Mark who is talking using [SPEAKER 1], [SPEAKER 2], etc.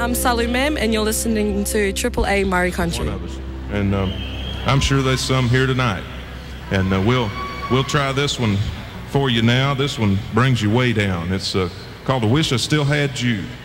[SPEAKER 1] I'm Salu Mem, and you're listening to Triple A Murray Country.
[SPEAKER 2] One of us. And I'm sure there's some here tonight. And we'll try this one for you now. This one brings you way down. It's called "I Wish I Still Had You."